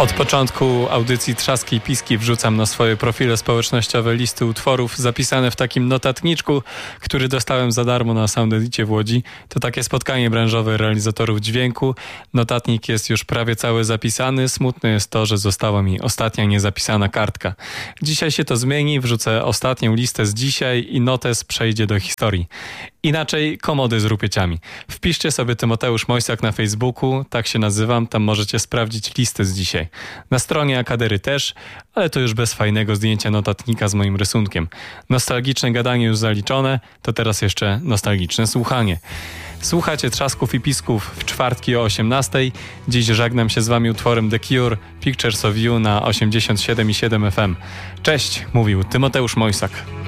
Od początku audycji Trzaski i Piski wrzucam na swoje profile społecznościowe listy utworów zapisane w takim notatniczku, który dostałem za darmo na Soundedicie w Łodzi. To takie spotkanie branżowe realizatorów dźwięku. Notatnik jest już prawie cały zapisany. Smutne jest to, że została mi ostatnia niezapisana kartka. Dzisiaj się to zmieni, wrzucę ostatnią listę z dzisiaj i notes przejdzie do historii. Inaczej komody z rupieciami. Wpiszcie sobie Tymoteusz Mojsak na Facebooku, tak się nazywam, tam możecie sprawdzić listę z dzisiaj. Na stronie Akadery też, ale to już bez fajnego zdjęcia notatnika z moim rysunkiem. Nostalgiczne gadanie już zaliczone, to teraz jeszcze nostalgiczne słuchanie. Słuchacie Trzasków i Pisków w czwartki o 18:00. Dziś żegnam się z wami utworem The Cure, Pictures of You na 87,7 FM. Cześć, mówił Tymoteusz Mojsak.